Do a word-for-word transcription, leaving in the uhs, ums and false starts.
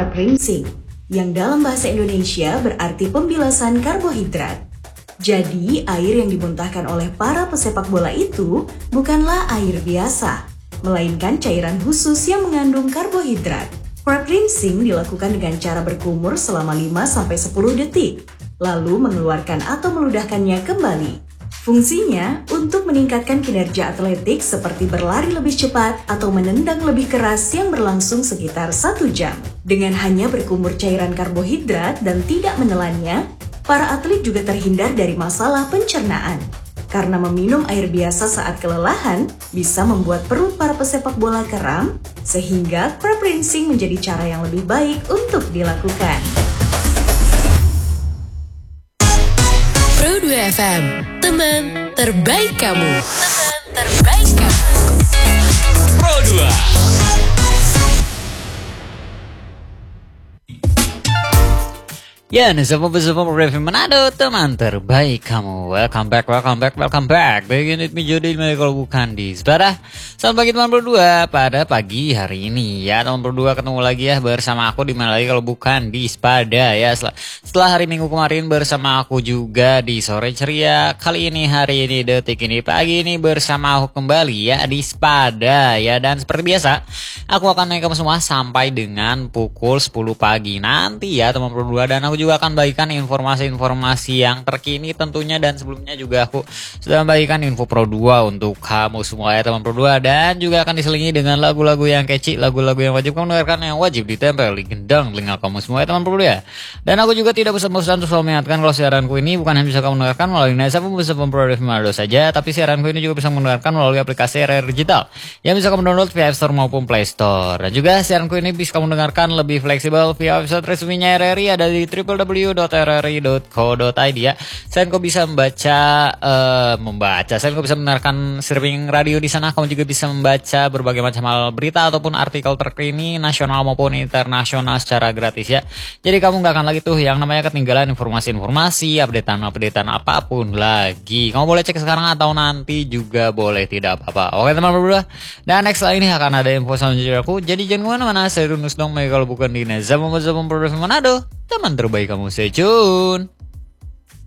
carb rinsing, yang dalam bahasa Indonesia berarti pembilasan karbohidrat. Jadi, air yang dimuntahkan oleh para pesepak bola itu bukanlah air biasa, melainkan cairan khusus yang mengandung karbohidrat. Carb rinsing dilakukan dengan cara berkumur selama lima sampai sepuluh detik, lalu mengeluarkan atau meludahkannya kembali. Fungsinya untuk meningkatkan kinerja atletik seperti berlari lebih cepat atau menendang lebih keras yang berlangsung sekitar satu jam. Dengan hanya berkumur cairan karbohidrat dan tidak menelannya, para atlet juga terhindar dari masalah pencernaan. Karena meminum air biasa saat kelelahan bisa membuat perut para pesepak bola kram, sehingga carb rinsing menjadi cara yang lebih baik untuk dilakukan. Pro dua F M, teman terbaik kamu. Teman terbaik kamu. Pro dua. Ya, bersama Review Manado, teman terbaik kamu. Welcome back, welcome back, welcome back. Begin with me Jody, kalau bukan di Sebarah. Selamat pagi teman berdua pada pagi hari ini. Ya, teman berdua ketemu lagi ya bersama aku di mana lagi kalau bukan di Spada ya. Setelah, setelah hari Minggu kemarin bersama aku juga di Sore Ceria. Kali ini hari ini detik ini pagi ini bersama aku kembali ya di Spada ya. Dan seperti biasa, aku akan naik kamu semua sampai dengan pukul sepuluh pagi nanti ya teman berdua. Dan aku juga juga akan bagikan informasi-informasi yang terkini tentunya, dan sebelumnya juga aku sudah membagikan info Pro dua untuk kamu semua ya teman Pro dua, dan juga akan diselingi dengan lagu-lagu yang kece, lagu-lagu yang wajib kamu dengarkan, yang wajib ditempel di gendang telinga kamu semua ya teman Pro dua ya. Dan aku juga tidak bosan-bosan untuk selalu mengingatkan kalau siaranku ini bukan hanya bisa kamu dengarkan melalui Nesa Pembesa Pro Manado saja, tapi siaranku ini juga bisa kamu dengarkan melalui aplikasi R R Digital yang bisa kamu download via App Store maupun Play Store. Dan juga siaranku ini bisa kamu dengarkan lebih fleksibel via website resminya R R I, ada di triple w w w dot r r i dot co dot i d ya. Selain kau bisa membaca uh, membaca, selain kau bisa mendengarkan streaming radio di sana, kamu juga bisa membaca berbagai macam hal berita ataupun artikel terkini nasional maupun internasional secara gratis ya. Jadi kamu nggak akan lagi tuh yang namanya ketinggalan informasi-informasi, updatean-updatean apapun lagi. Kamu boleh cek sekarang atau nanti juga boleh, tidak apa-apa. Oke teman berdua. Dan next lah ini akan ada info selanjutnya aku. Jadi jangan kemana-mana, saya Runus dong kalau bukan di Neza Pembesa Pro Manado, teman terbaik kamu. Stay tune.